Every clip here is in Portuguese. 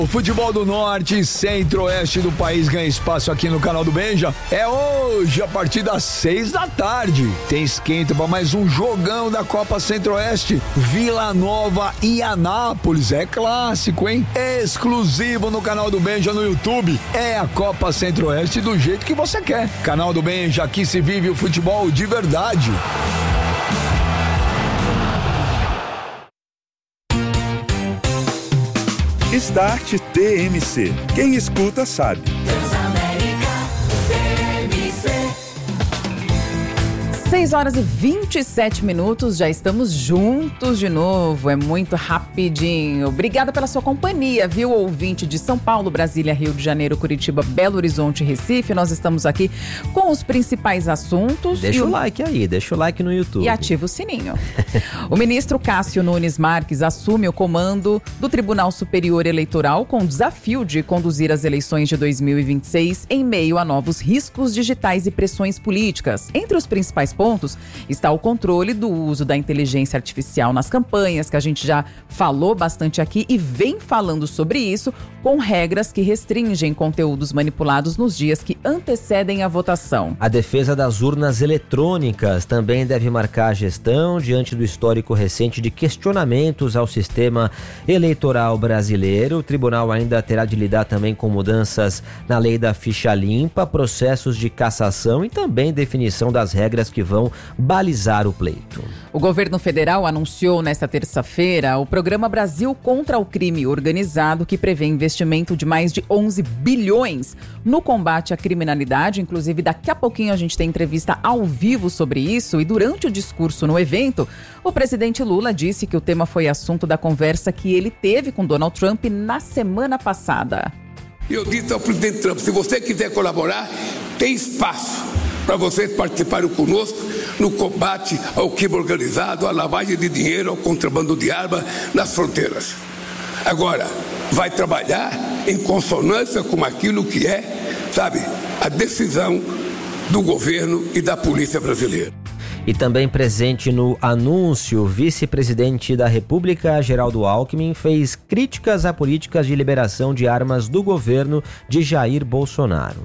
O futebol do norte e centro-oeste do país ganha espaço aqui no canal do Benja. É hoje, a partir das 6 da tarde. Tem esquenta para mais um jogão da Copa Centro-Oeste. Vila Nova e Anápolis. É clássico, hein? Exclusivo no canal do Benja no YouTube. É a Copa Centro-Oeste do jeito que você quer. Canal do Benja, aqui se vive o futebol de verdade. Start TMC. Quem escuta sabe. 6h27, já estamos juntos de novo, é muito rapidinho. Obrigada pela sua companhia, viu, ouvinte de São Paulo, Brasília, Rio de Janeiro, Curitiba, Belo Horizonte, Recife. Nós estamos aqui com os principais assuntos. Deixa o like aí, deixa o like no YouTube. E ativa o sininho. O ministro Cássio Nunes Marques assume o comando do Tribunal Superior Eleitoral com o desafio de conduzir as eleições de 2026 em meio a novos riscos digitais e pressões políticas. Entre os principais pontos está o controle do uso da inteligência artificial nas campanhas, que a gente já falou bastante aqui e vem falando sobre isso, com regras que restringem conteúdos manipulados nos dias que antecedem a votação. A defesa das urnas eletrônicas também deve marcar a gestão diante do histórico recente de questionamentos ao sistema eleitoral brasileiro. O tribunal ainda terá de lidar também com mudanças na lei da ficha limpa, processos de cassação e também definição das regras que vão balizar o pleito. O governo federal anunciou nesta terça-feira o Programa Brasil contra o Crime Organizado, que prevê investimento de mais de 11 bilhões no combate à criminalidade. Inclusive, daqui a pouquinho a gente tem entrevista ao vivo sobre isso. E durante o discurso no evento, o presidente Lula disse que o tema foi assunto da conversa que ele teve com Donald Trump na semana passada. Eu disse ao presidente Trump, se você quiser colaborar, tem espaço para vocês participarem conosco no combate ao crime organizado, à lavagem de dinheiro, ao contrabando de arma nas fronteiras. Agora, vai trabalhar em consonância com aquilo que é, a decisão do governo e da polícia brasileira. E também presente no anúncio, o vice-presidente da República, Geraldo Alckmin, fez críticas a políticas de liberação de armas do governo de Jair Bolsonaro.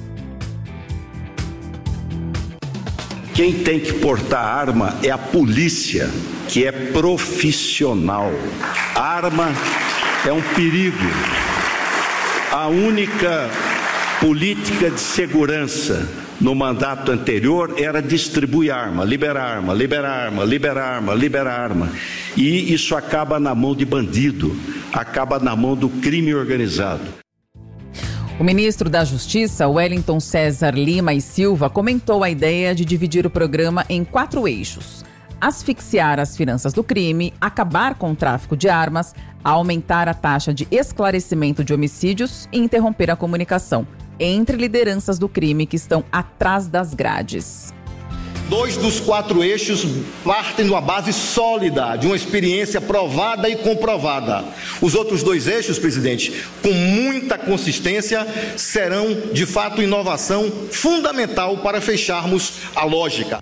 Quem tem que portar arma é a polícia, que é profissional. A arma é um perigo. A única política de segurança no mandato anterior era distribuir arma, liberar arma, liberar arma, liberar arma, liberar arma. E isso acaba na mão de bandido, acaba na mão do crime organizado. O ministro da Justiça, Wellington César Lima e Silva, comentou a ideia de dividir o programa em 4 eixos: asfixiar as finanças do crime, acabar com o tráfico de armas, aumentar a taxa de esclarecimento de homicídios e interromper a comunicação entre lideranças do crime que estão atrás das grades. 2 dos 4 eixos partem de uma base sólida, de uma experiência provada e comprovada. Os outros 2 eixos, presidente, com muita consistência, serão, de fato, inovação fundamental para fecharmos a lógica.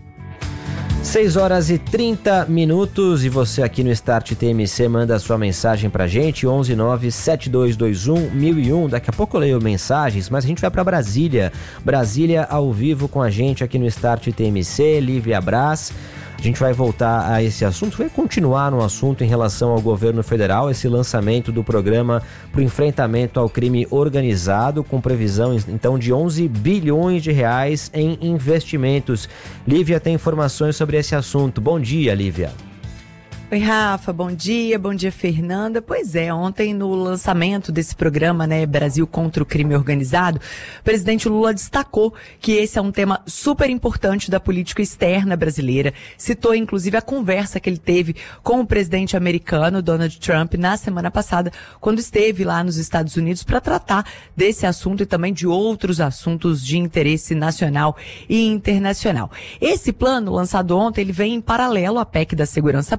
6h30 e você aqui no Start TMC manda a sua mensagem pra gente, 11972211001. Daqui a pouco eu leio mensagens, mas a gente vai pra Brasília ao vivo com a gente aqui no Start TMC, Lívia Brás. A gente vai voltar a esse assunto, vai continuar no assunto em relação ao governo federal, esse lançamento do programa para o enfrentamento ao crime organizado, com previsão então de 11 bilhões de reais em investimentos. Lívia tem informações sobre esse assunto. Bom dia, Lívia. Oi, Rafa, bom dia, Fernanda. Pois é, ontem no lançamento desse programa, Brasil contra o Crime Organizado, o presidente Lula destacou que esse é um tema super importante da política externa brasileira. Citou, inclusive, a conversa que ele teve com o presidente americano, Donald Trump, na semana passada, quando esteve lá nos Estados Unidos para tratar desse assunto e também de outros assuntos de interesse nacional e internacional. Esse plano, lançado ontem, ele vem em paralelo à PEC da Segurança Pública,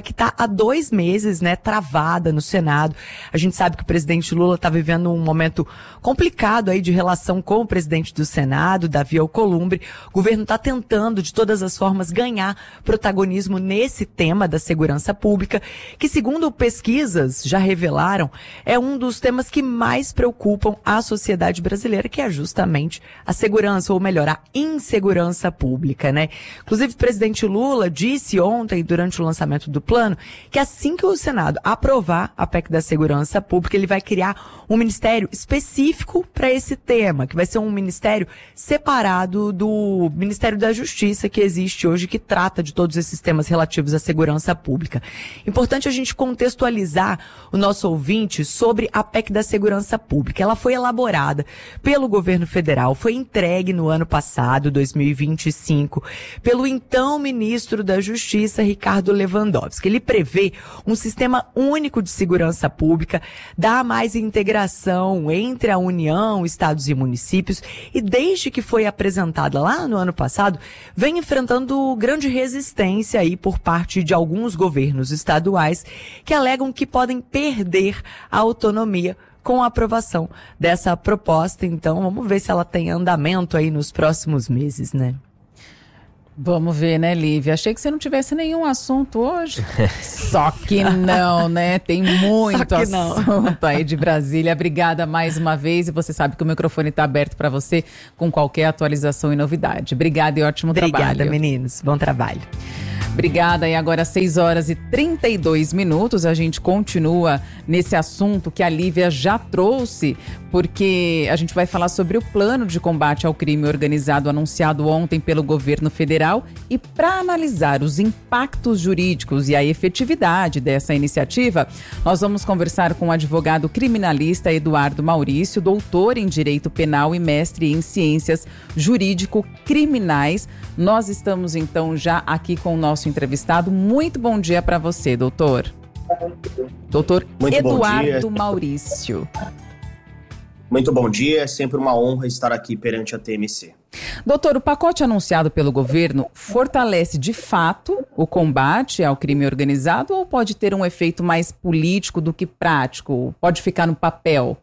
que está há 2 meses, né, travada no Senado. A gente sabe que o presidente Lula está vivendo um momento complicado aí de relação com o presidente do Senado, Davi Alcolumbre. O governo está tentando, de todas as formas, ganhar protagonismo nesse tema da segurança pública, que, segundo pesquisas já revelaram, é um dos temas que mais preocupam a sociedade brasileira, que é justamente a segurança, ou melhor, a insegurança pública, né? Inclusive, o presidente Lula disse ontem, durante o lançamento do plano, que assim que o Senado aprovar a PEC da segurança pública, ele vai criar um ministério específico para esse tema, que vai ser um ministério separado do Ministério da Justiça que existe hoje, que trata de todos esses temas relativos à segurança pública. Importante a gente contextualizar o nosso ouvinte sobre a PEC da segurança pública. Ela foi elaborada pelo governo federal, foi entregue no ano passado, 2025, pelo então ministro da Justiça, Ricardo Lewandowski. Ele prevê um sistema único de segurança pública, dá mais integração entre a União, estados e municípios, e desde que foi apresentada lá no ano passado, vem enfrentando grande resistência aí por parte de alguns governos estaduais que alegam que podem perder a autonomia com a aprovação dessa proposta. Então, vamos ver se ela tem andamento aí nos próximos meses, né? Vamos ver, né, Lívia? Achei que você não tivesse nenhum assunto hoje. Só que não, né? Tem muito assunto aí de Brasília. Obrigada mais uma vez. E você sabe que o microfone está aberto para você com qualquer atualização e novidade. Obrigada e ótimo trabalho. Obrigada, meninos. Bom trabalho. Obrigada. E agora, 6h32, a gente continua nesse assunto que a Lívia já trouxe, porque a gente vai falar sobre o plano de combate ao crime organizado anunciado ontem pelo governo federal. E para analisar os impactos jurídicos e a efetividade dessa iniciativa, nós vamos conversar com o advogado criminalista Eduardo Maurício, doutor em Direito Penal e mestre em Ciências Jurídico-Criminais. Nós estamos, então, já aqui com o nosso entrevistado. Muito bom dia para você, doutor. Doutor Eduardo Maurício. Muito bom dia, é sempre uma honra estar aqui perante a TMC. Doutor, o pacote anunciado pelo governo fortalece de fato o combate ao crime organizado ou pode ter um efeito mais político do que prático? Pode ficar no papel?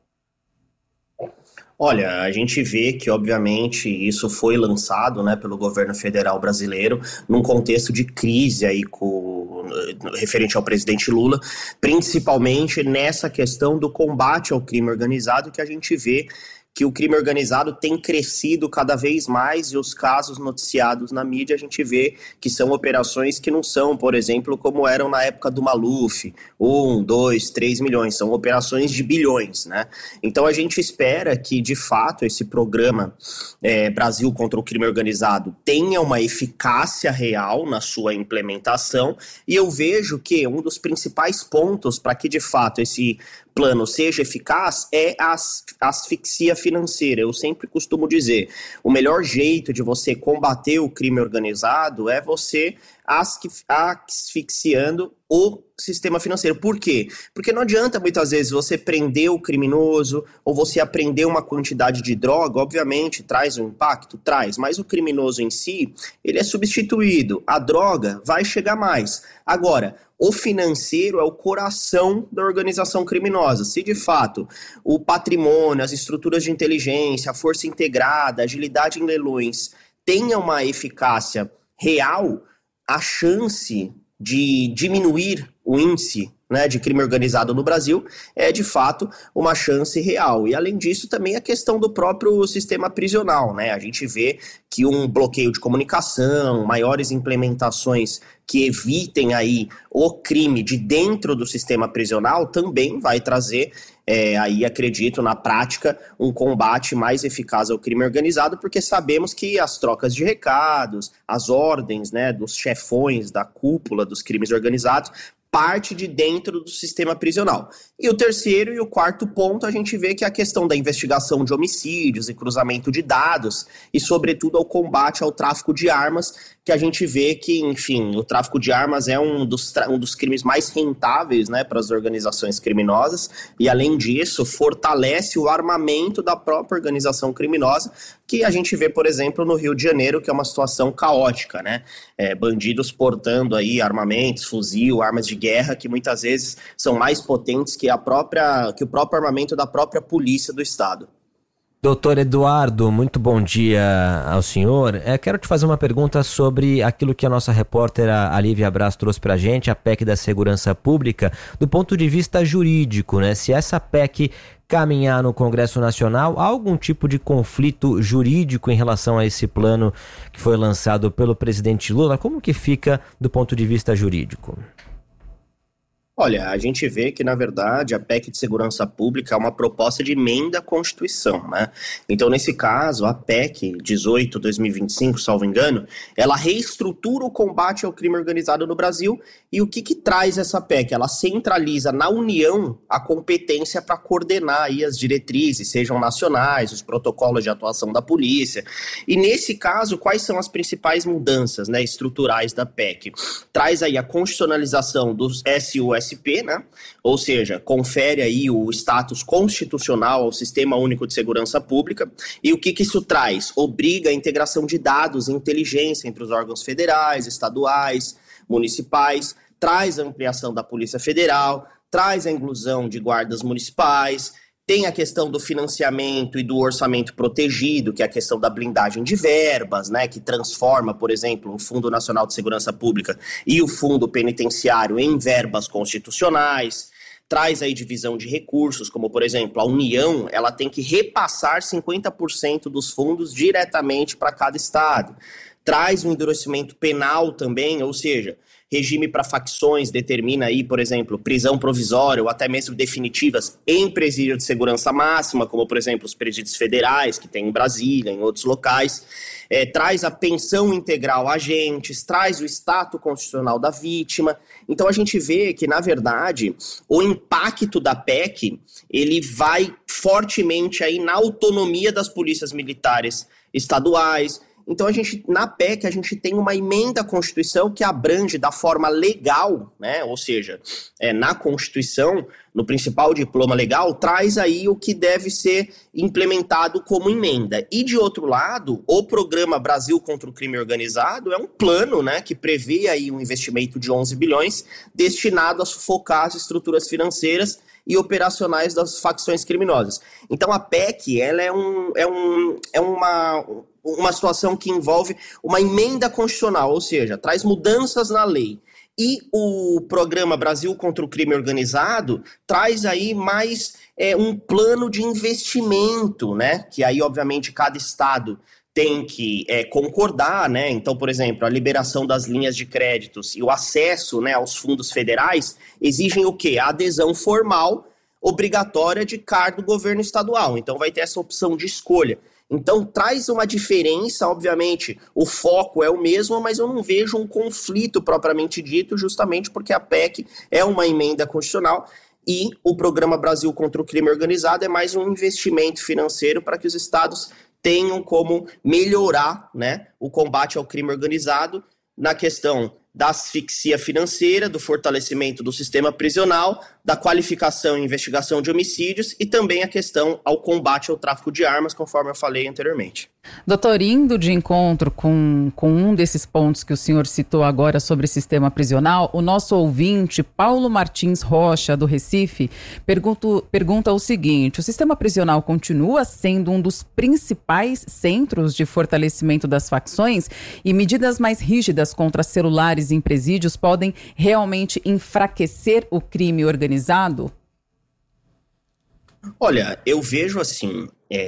Olha, a gente vê que, obviamente, isso foi lançado, né, pelo governo federal brasileiro num contexto de crise aí referente ao presidente Lula, principalmente nessa questão do combate ao crime organizado, que a gente vê que o crime organizado tem crescido cada vez mais e os casos noticiados na mídia a gente vê que são operações que não são, por exemplo, como eram na época do Maluf, 1, 2, 3 milhões, são operações de bilhões, né? Então a gente espera que, de fato, esse programa Brasil contra o crime organizado tenha uma eficácia real na sua implementação, e eu vejo que um dos principais pontos para que, de fato, esse plano seja eficaz é a asfixia financeira. Eu sempre costumo dizer, o melhor jeito de você combater o crime organizado é você asfixiando o sistema financeiro. Por quê? Porque não adianta muitas vezes você prender o criminoso ou você apreender uma quantidade de droga, obviamente traz um impacto, traz, mas o criminoso em si, ele é substituído, a droga vai chegar mais. Agora, o financeiro é o coração da organização criminosa. Se de fato o patrimônio, as estruturas de inteligência, a força integrada, a agilidade em leilões tenha uma eficácia real, a chance de diminuir o índice, né, de crime organizado no Brasil é de fato uma chance real. E além disso também a questão do próprio sistema prisional, né? A gente vê que um bloqueio de comunicação, maiores implementações que evitem aí o crime de dentro do sistema prisional também vai trazer, aí acredito na prática, um combate mais eficaz ao crime organizado, porque sabemos que as trocas de recados, as ordens, né, dos chefões da cúpula dos crimes organizados parte de dentro do sistema prisional. E o terceiro e o quarto ponto, a gente vê que é a questão da investigação de homicídios e cruzamento de dados e, sobretudo, ao combate ao tráfico de armas, que a gente vê que, enfim, o tráfico de armas é um dos crimes mais rentáveis, né, para as organizações criminosas e, além disso, fortalece o armamento da própria organização criminosa, que a gente vê, por exemplo, no Rio de Janeiro, que é uma situação caótica, né? Bandidos portando aí armamentos, fuzil, armas de guerra, que muitas vezes são mais potentes que o próprio armamento da própria polícia do Estado. Doutor Eduardo, muito bom dia ao senhor. Quero te fazer uma pergunta sobre aquilo que a nossa repórter, a Lívia Braz, trouxe pra gente, a PEC da Segurança Pública, do ponto de vista jurídico, né? Se essa PEC caminhar no Congresso Nacional, há algum tipo de conflito jurídico em relação a esse plano que foi lançado pelo presidente Lula? Como que fica do ponto de vista jurídico? Olha, a gente vê que, na verdade, a PEC de Segurança Pública é uma proposta de emenda à Constituição, né? Então, nesse caso, a PEC 18/2025, salvo engano, ela reestrutura o combate ao crime organizado no Brasil. E o que traz essa PEC? Ela centraliza na União a competência para coordenar aí as diretrizes, sejam nacionais, os protocolos de atuação da polícia. E, nesse caso, quais são as principais mudanças, né, estruturais da PEC? Traz aí a constitucionalização dos SUSP, né? Ou seja, confere aí o status constitucional ao Sistema Único de Segurança Pública. E o que isso traz? Obriga a integração de dados e inteligência entre os órgãos federais, estaduais, municipais, traz a ampliação da Polícia Federal, traz a inclusão de guardas municipais, tem a questão do financiamento e do orçamento protegido, que é a questão da blindagem de verbas, né, que transforma, por exemplo, o Fundo Nacional de Segurança Pública e o Fundo Penitenciário em verbas constitucionais, traz aí divisão de recursos, como, por exemplo, a União, ela tem que repassar 50% dos fundos diretamente para cada estado. Traz um endurecimento penal também, ou seja, regime para facções determina aí, por exemplo, prisão provisória ou até mesmo definitivas em presídio de segurança máxima, como, por exemplo, os presídios federais que tem em Brasília, em outros locais. Traz a pensão integral a agentes, traz o status constitucional da vítima. Então a gente vê que, na verdade, o impacto da PEC, ele vai fortemente aí na autonomia das polícias militares estaduais. Então, na PEC, a gente tem uma emenda à Constituição que abrange da forma legal, né? Ou seja, na Constituição, no principal diploma legal, traz aí o que deve ser implementado como emenda. E, de outro lado, o programa Brasil contra o Crime Organizado é um plano, né, que prevê aí um investimento de 11 bilhões destinado a sufocar as estruturas financeiras e operacionais das facções criminosas. Então, a PEC, ela é uma situação que envolve uma emenda constitucional, ou seja, traz mudanças na lei. E o programa Brasil contra o Crime Organizado traz aí mais um plano de investimento, né? Que aí, obviamente, cada estado tem que concordar, né? Então, por exemplo, a liberação das linhas de créditos e o acesso, né, aos fundos federais exigem o quê? A adesão formal obrigatória de cargo do governo estadual. Então, vai ter essa opção de escolha. Então, traz uma diferença, obviamente, o foco é o mesmo, mas eu não vejo um conflito propriamente dito, justamente porque a PEC é uma emenda constitucional e o programa Brasil contra o Crime Organizado é mais um investimento financeiro para que os estados tenham como melhorar, né, o combate ao crime organizado na questão da asfixia financeira, do fortalecimento do sistema prisional, da qualificação e investigação de homicídios e também a questão ao combate ao tráfico de armas, conforme eu falei anteriormente. Doutor, indo de encontro com um desses pontos que o senhor citou agora sobre o sistema prisional, o nosso ouvinte, Paulo Martins Rocha, do Recife, pergunta o seguinte: o sistema prisional continua sendo um dos principais centros de fortalecimento das facções e medidas mais rígidas contra celulares em presídios podem realmente enfraquecer o crime organizado? Olha, eu vejo assim,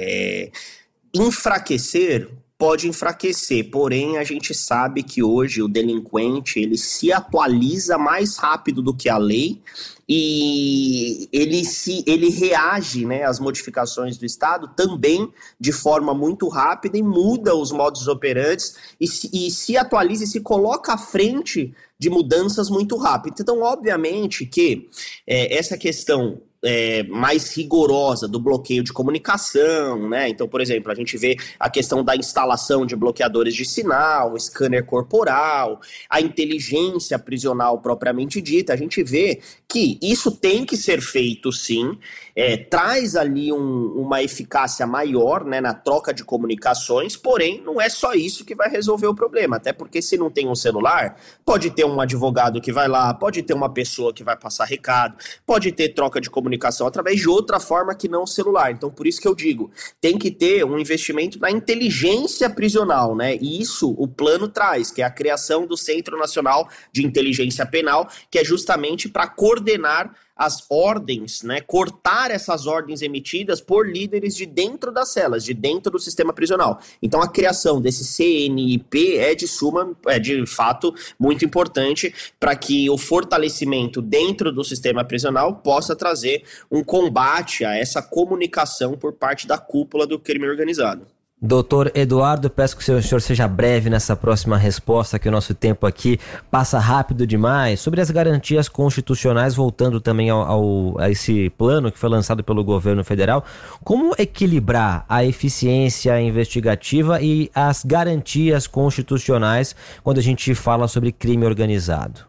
enfraquecer pode enfraquecer, porém a gente sabe que hoje o delinquente ele se atualiza mais rápido do que a lei e ele reage, né, às modificações do Estado também de forma muito rápida e muda os modus operandi e se atualiza e se coloca à frente de mudanças muito rápidas. Então, obviamente que essa questão mais rigorosa do bloqueio de comunicação, né? Então, por exemplo, a gente vê a questão da instalação de bloqueadores de sinal, scanner corporal, a inteligência prisional propriamente dita. A gente vê que isso tem que ser feito, sim, traz ali uma eficácia maior, né, na troca de comunicações, porém, não é só isso que vai resolver o problema, até porque se não tem um celular, pode ter um advogado que vai lá, pode ter uma pessoa que vai passar recado, pode ter troca de comunicação através de outra forma que não o celular. Então, por isso que eu digo, tem que ter um investimento na inteligência prisional, né? E isso o plano traz, que é a criação do Centro Nacional de Inteligência Penal, que é justamente para coordenar as ordens, né, cortar essas ordens emitidas por líderes de dentro das celas, de dentro do sistema prisional. Então a criação desse CNIP é de fato muito importante para que o fortalecimento dentro do sistema prisional possa trazer um combate a essa comunicação por parte da cúpula do crime organizado. Doutor Eduardo, peço que o senhor seja breve nessa próxima resposta, que o nosso tempo aqui passa rápido demais. Sobre as garantias constitucionais, voltando também a esse plano que foi lançado pelo governo federal, como equilibrar a eficiência investigativa e as garantias constitucionais quando a gente fala sobre crime organizado?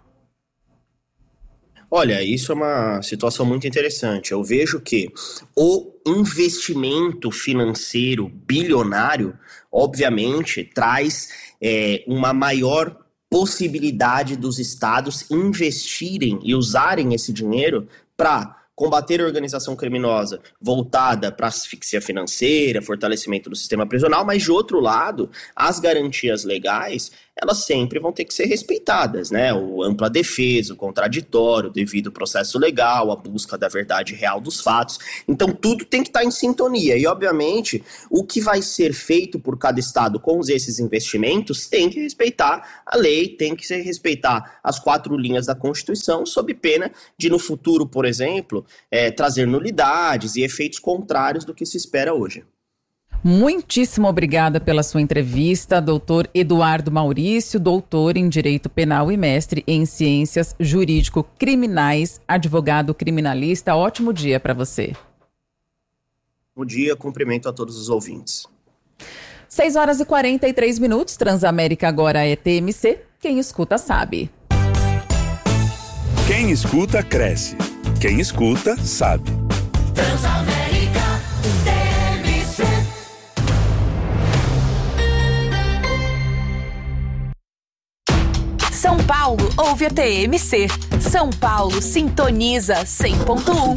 Olha, isso é uma situação muito interessante. Eu vejo que o investimento financeiro bilionário, obviamente, traz uma maior possibilidade dos estados investirem e usarem esse dinheiro para combater a organização criminosa voltada para asfixia financeira, fortalecimento do sistema prisional, mas de outro lado, as garantias legais, elas sempre vão ter que ser respeitadas, né? O ampla defesa, o contraditório, o devido processo legal, a busca da verdade real dos fatos. Então, tudo tem que estar em sintonia. E, obviamente, o que vai ser feito por cada estado com esses investimentos tem que respeitar a lei, tem que respeitar as 4 linhas da Constituição, sob pena de, no futuro, por exemplo, trazer nulidades e efeitos contrários do que se espera hoje. Muitíssimo obrigada pela sua entrevista, doutor Eduardo Maurício, doutor em Direito Penal e mestre em Ciências Jurídico-Criminais, advogado criminalista. Ótimo dia para você. Bom dia, cumprimento a todos os ouvintes. 6h43, Transamérica agora é TMC, quem escuta sabe. Quem escuta, cresce. Quem escuta, sabe. Transamérica TMC. São Paulo ouve a TMC. São Paulo sintoniza 100.1.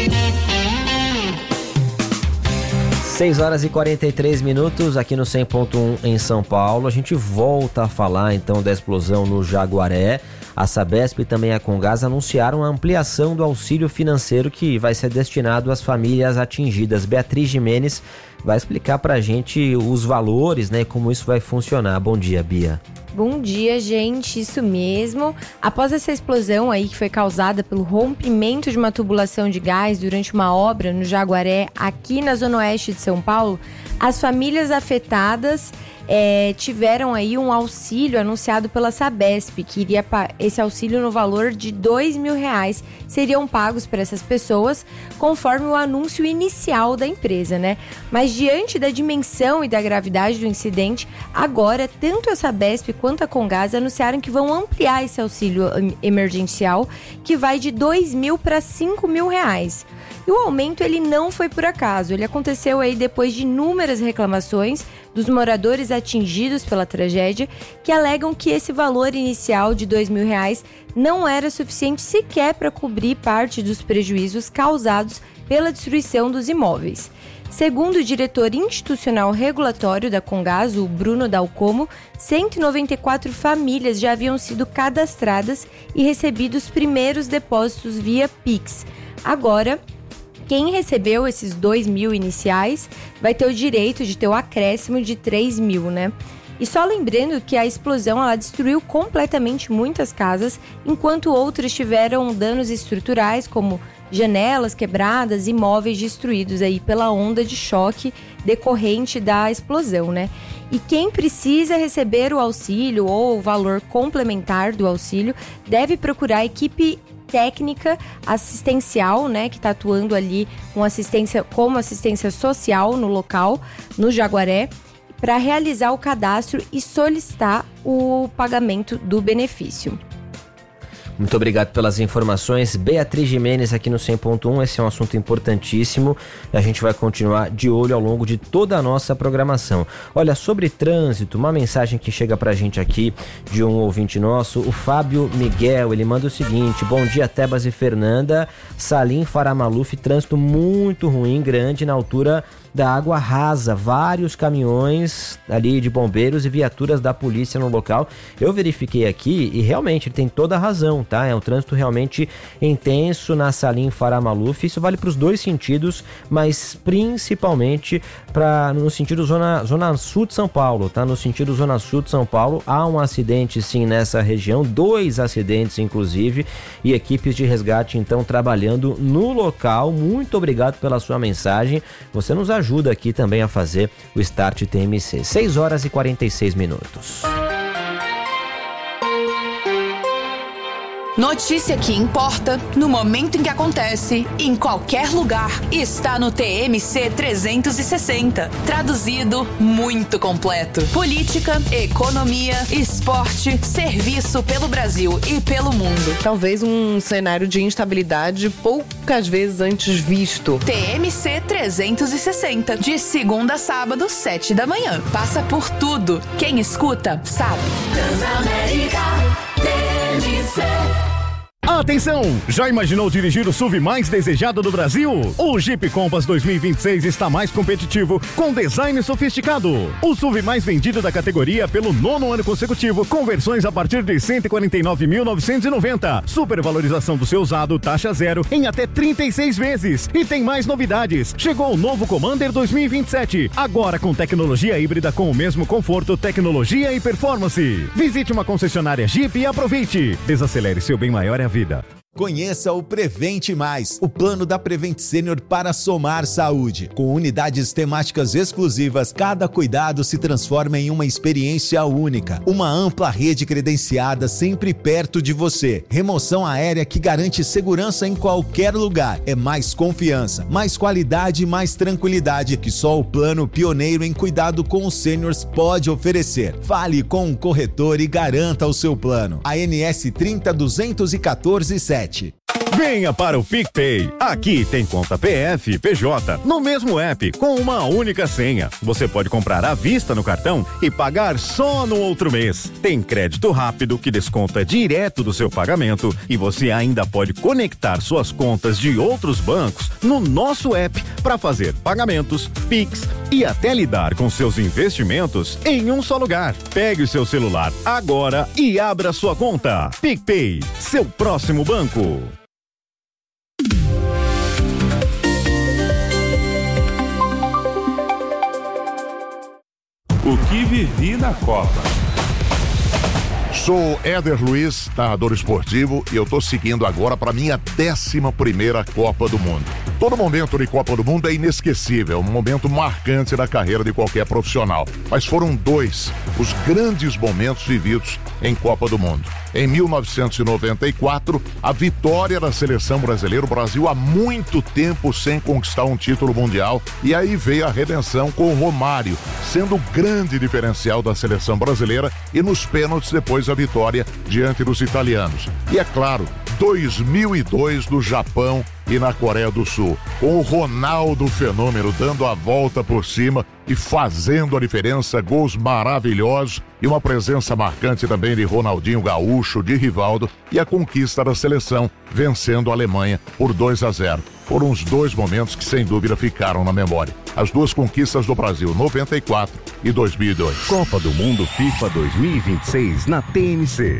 6h43 aqui no 100.1 em São Paulo. A gente volta a falar então da explosão no Jaguaré. A Sabesp e também a Comgás anunciaram a ampliação do auxílio financeiro que vai ser destinado às famílias atingidas. Beatriz Gimenez vai explicar pra gente os valores, né, e como isso vai funcionar. Bom dia, Bia. Bom dia, gente, isso mesmo. Após essa explosão aí que foi causada pelo rompimento de uma tubulação de gás durante uma obra no Jaguaré, aqui na zona oeste de São Paulo, as famílias afetadas tiveram aí um auxílio anunciado pela Sabesp, que iria esse auxílio no valor de R$2.000 seriam pagos para essas pessoas, conforme o anúncio inicial da empresa, né? Mas diante da dimensão e da gravidade do incidente, agora tanto a Sabesp quanto a Comgás anunciaram que vão ampliar esse auxílio emergencial, que vai de R$2.000 para R$5.000. E o aumento ele não foi por acaso, ele aconteceu aí depois de inúmeras reclamações dos moradores atingidos pela tragédia, que alegam que esse valor inicial de R$2.000 não era suficiente sequer para cobrir parte dos prejuízos causados pela destruição dos imóveis. Segundo o diretor institucional regulatório da Comgás, o Bruno Dalcomo, 194 famílias já haviam sido cadastradas e recebido os primeiros depósitos via Pix. Agora, quem recebeu esses R$2.000 iniciais vai ter o direito de ter o acréscimo de R$3.000, né? E só lembrando que a explosão ela destruiu completamente muitas casas, enquanto outras tiveram danos estruturais, como janelas quebradas e móveis destruídos aí pela onda de choque decorrente da explosão, né? E quem precisa receber o auxílio ou o valor complementar do auxílio deve procurar a equipe técnica assistencial, né, que está atuando ali como assistência social no local, no Jaguaré, para realizar o cadastro e solicitar o pagamento do benefício. Muito obrigado pelas informações. Beatriz Gimenez aqui no 100.1. Esse é um assunto importantíssimo e a gente vai continuar de olho ao longo de toda a nossa programação. Olha, sobre trânsito, uma mensagem que chega pra gente aqui de um ouvinte nosso, o Fábio Miguel. Ele manda o seguinte: bom dia, Tebas e Fernanda. Salim Faramaluf, trânsito muito ruim, grande na altura da Água Rasa, vários caminhões ali de bombeiros e viaturas da polícia no local. Eu verifiquei aqui e realmente ele tem toda a razão, tá? É um trânsito realmente intenso na Salim Faramaluf. Isso vale para os dois sentidos, mas principalmente no sentido zona sul de São Paulo, tá? No sentido zona sul de São Paulo, há um acidente sim nessa região, 2 acidentes inclusive, e equipes de resgate então trabalhando no local. Muito obrigado pela sua mensagem. Você nos ajuda aqui também a fazer o Start TMC. 6 horas e 46 minutos. Notícia que importa, no momento em que acontece, em qualquer lugar, está no TMC 360. Traduzido, muito completo. Política, economia, esporte, serviço pelo Brasil e pelo mundo. Talvez um cenário de instabilidade poucas vezes antes visto. TMC 360, de segunda a sábado, 7 da manhã. Passa por tudo. Quem escuta, sabe. Transamérica TMC. Atenção! Já imaginou dirigir o SUV mais desejado do Brasil? O Jeep Compass 2026 está mais competitivo, com design sofisticado. O SUV mais vendido da categoria pelo 9º ano consecutivo, com versões a partir de R$ 149.990. Supervalorização do seu usado, taxa zero, em até 36 vezes. E tem mais novidades. Chegou o novo Commander 2027, agora com tecnologia híbrida com o mesmo conforto, tecnologia e performance. Visite uma concessionária Jeep e aproveite. Desacelere, seu bem maior é a vida. Conheça o Prevente Mais, o plano da Prevent Senior para somar saúde. Com unidades temáticas exclusivas, cada cuidado se transforma em uma experiência única. Uma ampla rede credenciada sempre perto de você. Remoção aérea que garante segurança em qualquer lugar. É mais confiança, mais qualidade e mais tranquilidade que só o plano pioneiro em cuidado com os seniors pode oferecer. Fale com um corretor e garanta o seu plano. ANS 30.214.7. Venha para o PicPay. Aqui tem conta PF, PJ, no mesmo app, com uma única senha. Você pode comprar à vista no cartão e pagar só no outro mês. Tem crédito rápido que desconta direto do seu pagamento e você ainda pode conectar suas contas de outros bancos no nosso app para fazer pagamentos, Pix e até lidar com seus investimentos em um só lugar. Pegue o seu celular agora e abra sua conta. PicPay, seu próximo banco. O que vivi na Copa. Sou Éder Luiz, narrador esportivo, e eu tô seguindo agora para minha 11ª Copa do Mundo. Todo momento de Copa do Mundo é inesquecível, um momento marcante da carreira de qualquer profissional. Mas foram 2 os grandes momentos vividos em Copa do Mundo. Em 1994, a vitória da seleção brasileira, o Brasil há muito tempo sem conquistar um título mundial, e aí veio a redenção com o Romário, sendo o grande diferencial da seleção brasileira, e nos pênaltis depois a vitória diante dos italianos. E é claro, 2002 no Japão e na Coreia do Sul, com o Ronaldo Fenômeno dando a volta por cima e fazendo a diferença, gols maravilhosos e uma presença marcante também de Ronaldinho Gaúcho, de Rivaldo, e a conquista da seleção, vencendo a Alemanha por 2-0. Foram os 2 momentos que sem dúvida ficaram na memória. As 2 conquistas do Brasil, 94 e 2002. Copa do Mundo FIFA 2026 na TMC.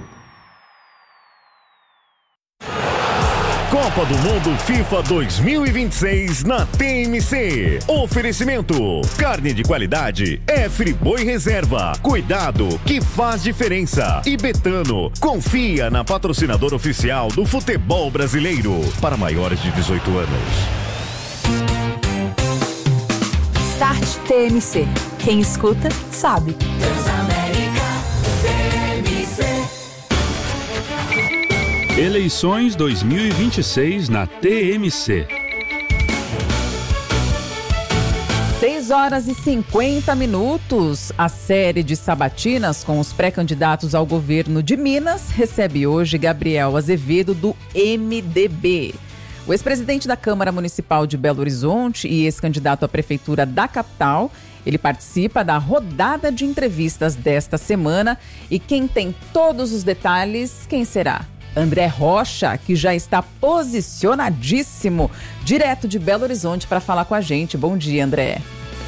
Copa do Mundo FIFA 2026 na TMC. Oferecimento: carne de qualidade é Friboi Reserva. Cuidado que faz diferença. E Betano, confia na patrocinadora oficial do futebol brasileiro. Para maiores de 18 anos. Start TMC. Quem escuta, sabe. Transamérica TMC. Eleições 2026 na TMC. 6h50. A série de sabatinas com os pré-candidatos ao governo de Minas recebe hoje Gabriel Azevedo, do MDB. O ex-presidente da Câmara Municipal de Belo Horizonte e ex-candidato à prefeitura da capital, ele participa da rodada de entrevistas desta semana. E quem tem todos os detalhes, quem será? André Rocha, que já está posicionadíssimo, direto de Belo Horizonte, para falar com a gente. Bom dia, André.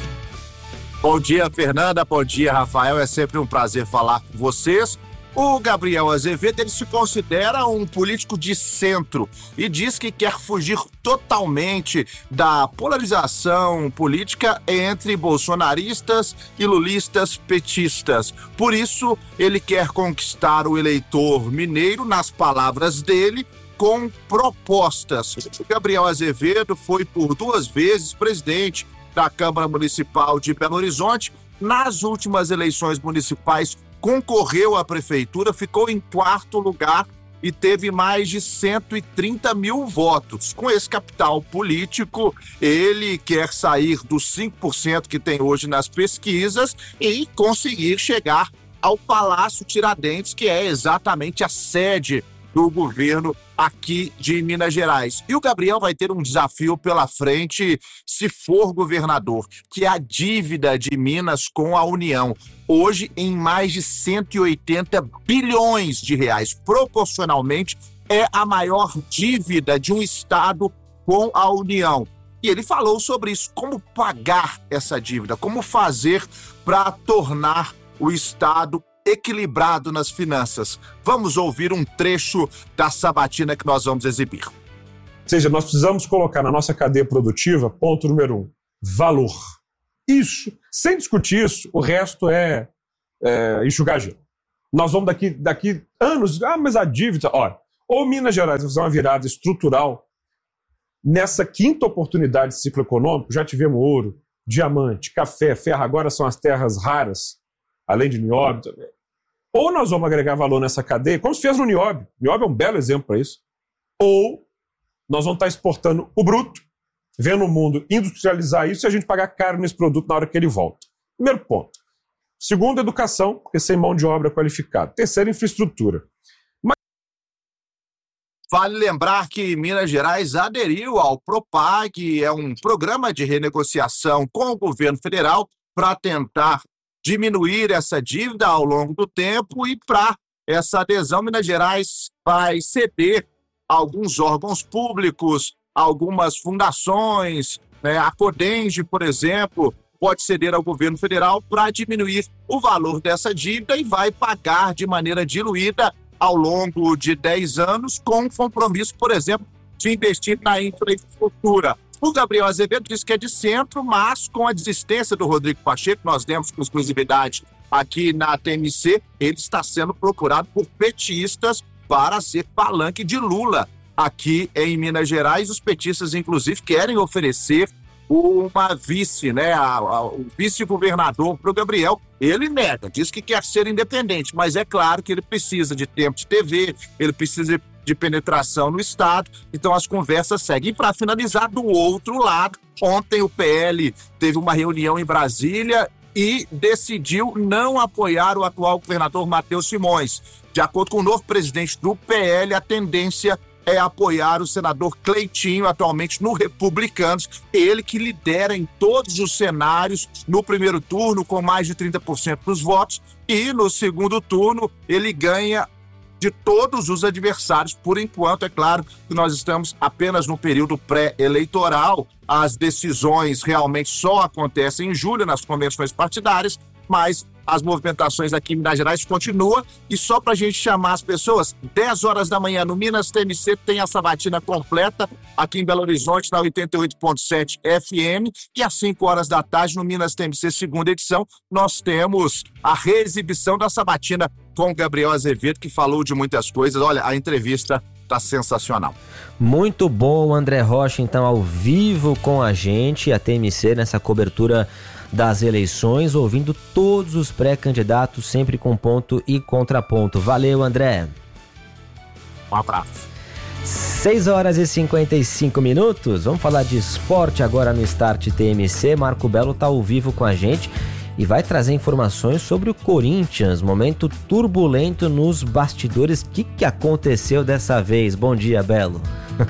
Bom dia, Fernanda. Bom dia, Rafael. É sempre um prazer falar com vocês. O Gabriel Azevedo, ele se considera um político de centro e diz que quer fugir totalmente da polarização política entre bolsonaristas e lulistas petistas. Por isso, ele quer conquistar o eleitor mineiro, nas palavras dele, com propostas. O Gabriel Azevedo foi por 2 vezes presidente da Câmara Municipal de Belo Horizonte. Nas últimas eleições municipais, concorreu à prefeitura, ficou em 4º lugar e teve mais de 130 mil votos. Com esse capital político, ele quer sair dos 5% que tem hoje nas pesquisas e conseguir chegar ao Palácio Tiradentes, que é exatamente a sede do governo aqui de Minas Gerais. E o Gabriel vai ter um desafio pela frente se for governador, que é a dívida de Minas com a União. Hoje, em mais de 180 bilhões de reais. Proporcionalmente, é a maior dívida de um estado com a União. E ele falou sobre isso, como pagar essa dívida, como fazer para tornar o estado equilibrado nas finanças. Vamos ouvir um trecho da sabatina que nós vamos exibir. Ou seja, nós precisamos colocar na nossa cadeia produtiva, ponto número 1, valor. Isso, sem discutir isso, o resto é enxugar gelo. Nós vamos daqui anos, mas a dívida, olha, ou Minas Gerais vai fazer uma virada estrutural, nessa 5ª oportunidade de ciclo econômico, já tivemos ouro, diamante, café, ferro, agora são as terras raras, além de nióbio também. Ou nós vamos agregar valor nessa cadeia, como se fez no nióbio. Nióbio é um belo exemplo para isso. Ou nós vamos estar exportando o bruto, vendo o mundo industrializar isso e a gente pagar caro nesse produto na hora que ele volta. Primeiro ponto. Segundo, educação, porque sem mão de obra qualificada. Terceiro, infraestrutura. Vale lembrar que Minas Gerais aderiu ao PROPAG, é um programa de renegociação com o governo federal para tentar diminuir essa dívida ao longo do tempo, e para essa adesão, Minas Gerais vai ceder alguns órgãos públicos, algumas fundações, a Codenge, por exemplo, pode ceder ao governo federal para diminuir o valor dessa dívida e vai pagar de maneira diluída ao longo de 10 anos, com um compromisso, por exemplo, de investir na infraestrutura. O Gabriel Azevedo diz que é de centro, mas com a desistência do Rodrigo Pacheco, nós demos com exclusividade aqui na TMC, ele está sendo procurado por petistas para ser palanque de Lula aqui em Minas Gerais. Os petistas, inclusive, querem oferecer uma vice, o vice-governador para o Gabriel. Ele nega, diz que quer ser independente, mas é claro que ele precisa de tempo de TV, ele precisa de penetração no estado, então as conversas seguem. E para finalizar, do outro lado, ontem o PL teve uma reunião em Brasília e decidiu não apoiar o atual governador Matheus Simões. De acordo com o novo presidente do PL, a tendência é apoiar o senador Cleitinho, atualmente no Republicanos, ele que lidera em todos os cenários no primeiro turno, com mais de 30% dos votos, e no segundo turno ele ganha de todos os adversários. Por enquanto, é claro que nós estamos apenas no período pré-eleitoral, as decisões realmente só acontecem em julho nas convenções partidárias, mas as movimentações aqui em Minas Gerais continuam. E só para a gente chamar as pessoas, 10 horas da manhã no Minas TMC tem a sabatina completa aqui em Belo Horizonte, na 88.7 FM, e às 5 horas da tarde no Minas TMC, segunda edição, nós temos a reexibição da sabatina com o Gabriel Azevedo, que falou de muitas coisas. Olha, a entrevista tá sensacional. Muito bom, André Rocha, então, ao vivo com a gente, a TMC, nessa cobertura das eleições, ouvindo todos os pré-candidatos, sempre com ponto e contraponto. Valeu, André. Um abraço. 6h55. Vamos falar de esporte agora no Start TMC. Marco Belo está ao vivo com a gente e vai trazer informações sobre o Corinthians. Momento turbulento nos bastidores. O que aconteceu dessa vez? Bom dia, Belo.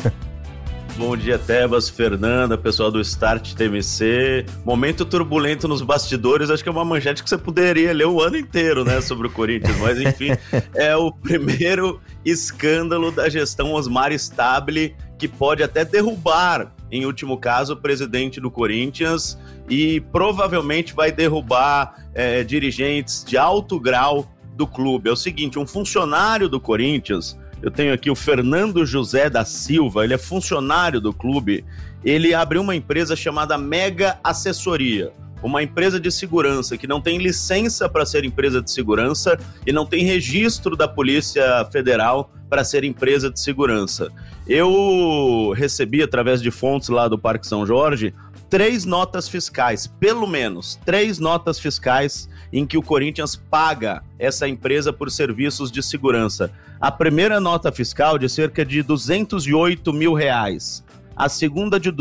Bom dia, Tebas, Fernanda, pessoal do Start TMC. Momento turbulento nos bastidores, acho que é uma manchete que você poderia ler o ano inteiro, né, sobre o Corinthians. Mas, enfim, é o primeiro escândalo da gestão Osmar Stabile, que pode até derrubar, em último caso, o presidente do Corinthians e provavelmente vai derrubar dirigentes de alto grau do clube. É o seguinte, um funcionário do Corinthians... Eu tenho aqui o Fernando José da Silva, ele é funcionário do clube. Ele abriu uma empresa chamada Mega Assessoria, uma empresa de segurança que não tem licença para ser empresa de segurança e não tem registro da Polícia Federal para ser empresa de segurança. Eu recebi, através de fontes lá do Parque São Jorge, 3 notas fiscais, pelo menos 3 notas fiscais em que o Corinthians paga essa empresa por serviços de segurança. A primeira nota fiscal de cerca de R$208 mil, a segunda de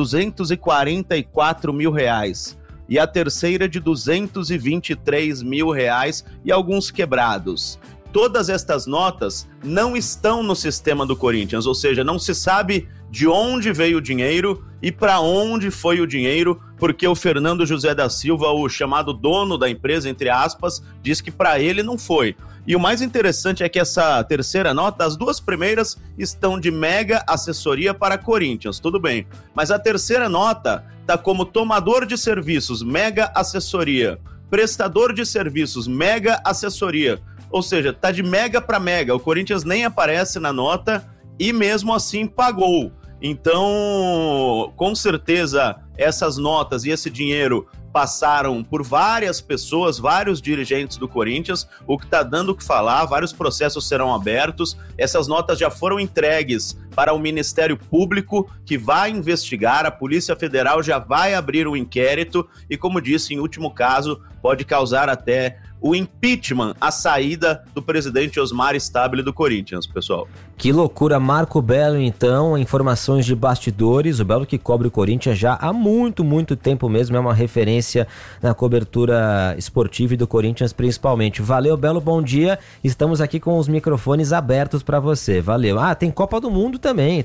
R$244 mil e a terceira de R$223 mil e alguns quebrados. Todas estas notas não estão no sistema do Corinthians, ou seja, não se sabe de onde veio o dinheiro e para onde foi o dinheiro, porque o Fernando José da Silva, o chamado dono da empresa, entre aspas, diz que para ele não foi. E o mais interessante é que essa terceira nota, as 2 primeiras estão de Mega Assessoria para Corinthians, tudo bem. Mas a terceira nota está como tomador de serviços, Mega Assessoria, prestador de serviços, Mega Assessoria. Ou seja, tá de mega para mega, o Corinthians nem aparece na nota e mesmo assim pagou. Então, com certeza, essas notas e esse dinheiro passaram por várias pessoas, vários dirigentes do Corinthians, o que está dando o que falar, vários processos serão abertos, essas notas já foram entregues para o Ministério Público, que vai investigar, a Polícia Federal já vai abrir um inquérito e, como disse, em último caso, pode causar até o impeachment, a saída do presidente Osmar Stabile do Corinthians, pessoal. Que loucura, Marco Belo, então, informações de bastidores, o Belo que cobre o Corinthians já há muito tempo mesmo, é uma referência na cobertura esportiva e do Corinthians principalmente. Valeu, Belo, bom dia, estamos aqui com os microfones abertos para você, valeu. Tem Copa do Mundo também,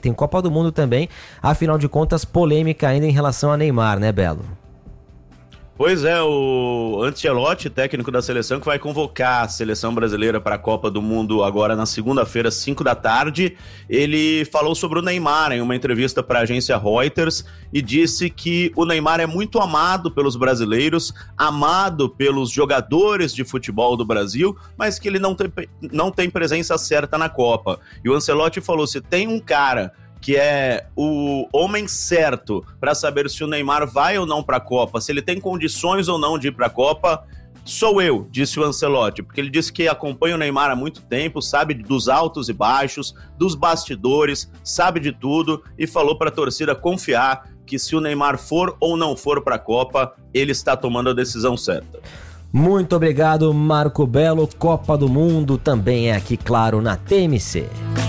afinal de contas, polêmica ainda em relação a Neymar, né, Belo? Pois é, o Ancelotti, técnico da seleção, que vai convocar a seleção brasileira para a Copa do Mundo agora na segunda-feira, 5 da tarde, ele falou sobre o Neymar em uma entrevista para a agência Reuters e disse que o Neymar é muito amado pelos brasileiros, amado pelos jogadores de futebol do Brasil, mas que ele não tem presença certa na Copa. E o Ancelotti falou, se tem um cara que é o homem certo para saber se o Neymar vai ou não para a Copa, se ele tem condições ou não de ir para a Copa, sou eu, disse o Ancelotti, porque ele disse que acompanha o Neymar há muito tempo, sabe dos altos e baixos, dos bastidores, sabe de tudo e falou para a torcida confiar que se o Neymar for ou não for para a Copa, ele está tomando a decisão certa. Muito obrigado, Marco Belo. Copa do Mundo também é aqui, claro, na TMC.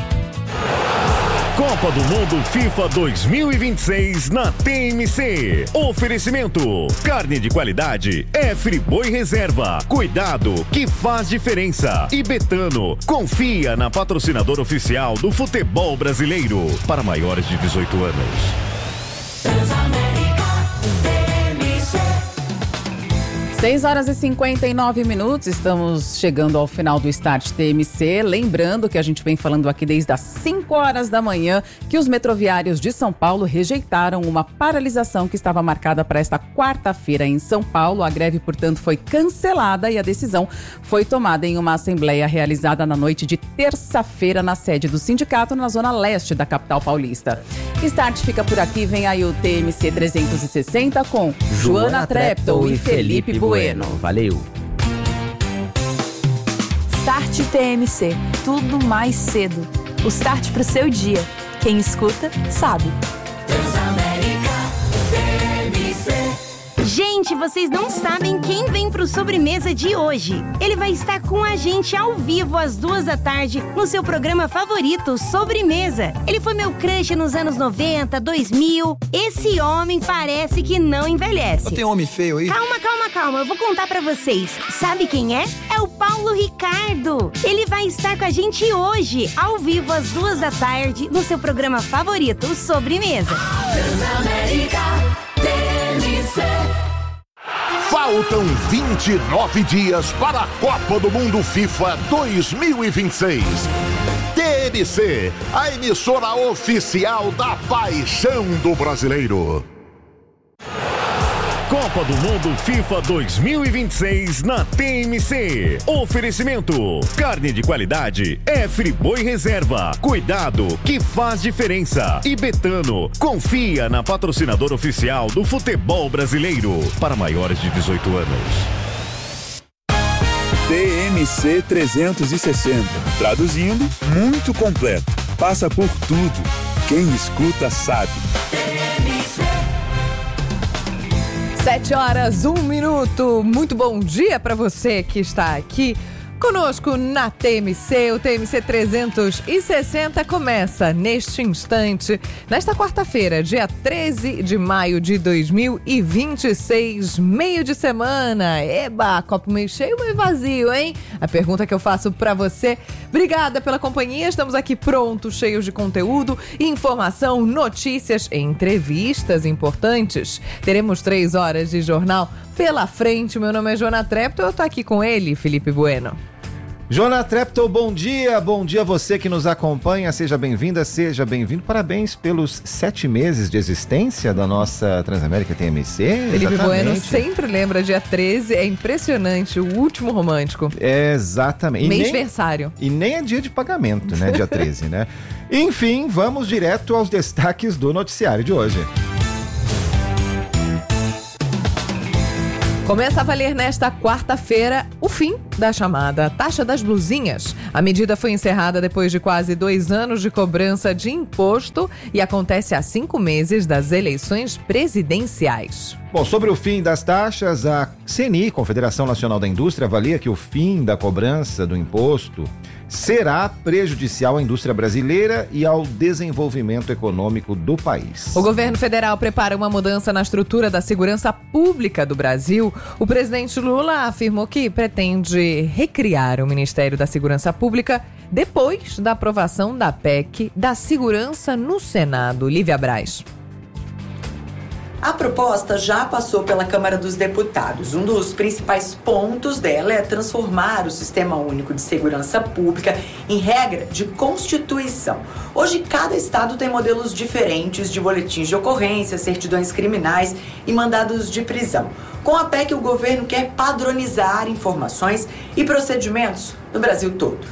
Copa do Mundo FIFA 2026 na TMC. Oferecimento: carne de qualidade é Friboi Reserva. Cuidado que faz diferença. E Betano, confia na patrocinadora oficial do futebol brasileiro. Para maiores de 18 anos. 6h59, estamos chegando ao final do Start TMC. Lembrando que a gente vem falando aqui desde as 5 horas da manhã que os metroviários de São Paulo rejeitaram uma paralisação que estava marcada para esta quarta-feira em São Paulo. A greve, portanto, foi cancelada e a decisão foi tomada em uma assembleia realizada na noite de terça-feira na sede do sindicato na zona leste da capital paulista. Start fica por aqui, vem aí o TMC 360 com Joana Treptow e Felipe Bueno. Valeu. Start TMC, tudo mais cedo. O start pro seu dia. Quem escuta, sabe. Transamérica TMC. Gente, Gente, vocês não sabem quem vem pro Sobremesa de hoje. Ele vai estar com a gente ao vivo às 14h no seu programa favorito, Sobremesa. Ele foi meu crush nos anos 90, 2000. Esse homem parece que não envelhece. Tem homem feio aí? Calma, eu vou contar pra vocês. Sabe quem é? É o Paulo Ricardo. Ele vai estar com a gente hoje, ao vivo às 14h no seu programa favorito, o Sobremesa. Transamérica TMC. Faltam 29 dias para a Copa do Mundo FIFA 2026. TMC, a emissora oficial da paixão do brasileiro. Copa do Mundo FIFA 2026 na TMC. Oferecimento: carne de qualidade é Friboi Reserva. Cuidado que faz diferença. E Betano, confia na patrocinadora oficial do futebol brasileiro. Para maiores de 18 anos. TMC 360. Traduzindo, muito completo. Passa por tudo. Quem escuta sabe. 7h01. Muito bom dia para você que está aqui conosco na TMC. O TMC 360 começa neste instante, nesta quarta-feira, dia 13 de maio de 2026, meio de semana. Eba, copo meio cheio ou meio vazio, hein? A pergunta que eu faço pra você. Obrigada pela companhia, estamos aqui prontos, cheios de conteúdo, informação, notícias, entrevistas importantes. Teremos 3 horas de jornal pela frente. Meu nome é Joana Trepto, eu tô aqui com ele, Felipe Bueno. Joana Trepto, bom dia a você que nos acompanha, seja bem-vinda, seja bem-vindo, parabéns pelos 7 meses de existência da nossa Transamérica TMC. Felipe Bueno sempre lembra dia 13, é impressionante, o último romântico. Exatamente. Mêsversário. E nem é dia de pagamento, né, dia 13, né? Enfim, vamos direto aos destaques do noticiário de hoje. Começa a valer nesta quarta-feira o fim da chamada taxa das blusinhas. A medida foi encerrada depois de quase 2 anos de cobrança de imposto e acontece há 5 meses das eleições presidenciais. Bom, sobre o fim das taxas, a CNI, Confederação Nacional da Indústria, avalia que o fim da cobrança do imposto será prejudicial à indústria brasileira e ao desenvolvimento econômico do país. O governo federal prepara uma mudança na estrutura da segurança pública do Brasil. O presidente Lula afirmou que pretende recriar o Ministério da Segurança Pública depois da aprovação da PEC da Segurança no Senado. Lívia Braz. A proposta já passou pela Câmara dos Deputados. Um dos principais pontos dela é transformar o Sistema Único de Segurança Pública em regra de Constituição. Hoje, cada estado tem modelos diferentes de boletins de ocorrência, certidões criminais e mandados de prisão. Com a PEC, o governo quer padronizar informações e procedimentos no Brasil todo.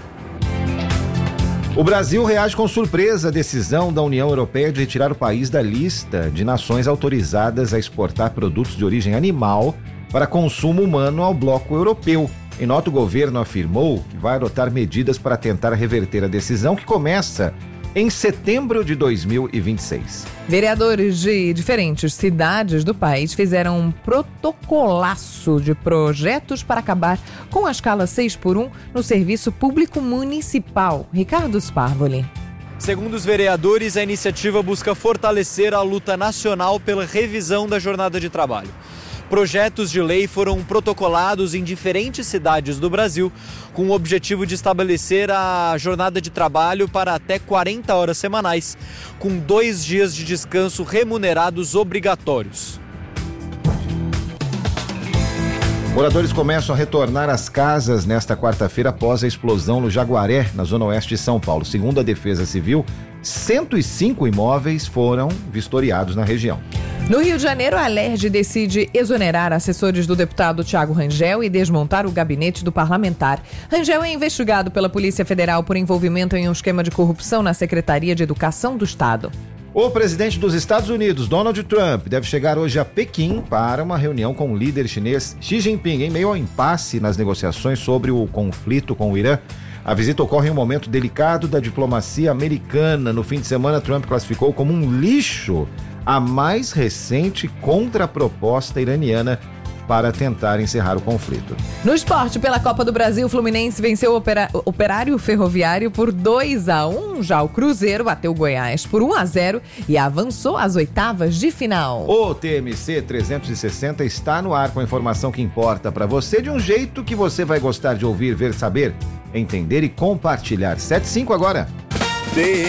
O Brasil reage com surpresa à decisão da União Europeia de retirar o país da lista de nações autorizadas a exportar produtos de origem animal para consumo humano ao bloco europeu. Em nota, o governo afirmou que vai adotar medidas para tentar reverter a decisão, que começa em setembro de 2026. Vereadores de diferentes cidades do país fizeram um protocolaço de projetos para acabar com a escala 6x1 no serviço público municipal. Ricardo Sparvoli. Segundo os vereadores, a iniciativa busca fortalecer a luta nacional pela revisão da jornada de trabalho. Projetos de lei foram protocolados em diferentes cidades do Brasil, com o objetivo de estabelecer a jornada de trabalho para até 40 horas semanais, com 2 dias de descanso remunerados obrigatórios. Moradores começam a retornar às casas nesta quarta-feira após a explosão no Jaguaré, na zona oeste de São Paulo. Segundo a Defesa Civil, 105 imóveis foram vistoriados na região. No Rio de Janeiro, a Alerj decide exonerar assessores do deputado Thiago Rangel e desmontar o gabinete do parlamentar. Rangel é investigado pela Polícia Federal por envolvimento em um esquema de corrupção na Secretaria de Educação do Estado. O presidente dos Estados Unidos, Donald Trump, deve chegar hoje a Pequim para uma reunião com o líder chinês Xi Jinping, em meio ao impasse nas negociações sobre o conflito com o Irã. A visita ocorre em um momento delicado da diplomacia americana. No fim de semana, Trump classificou como um lixo a mais recente contraproposta iraniana para tentar encerrar o conflito. No esporte, pela Copa do Brasil, o Fluminense venceu o Operário Ferroviário por 2-1. Já o Cruzeiro bateu o Goiás por 1-0 e avançou às oitavas de final. O TMC 360 está no ar com a informação que importa para você de um jeito que você vai gostar de ouvir, ver, saber, entender e compartilhar. 7:05 agora.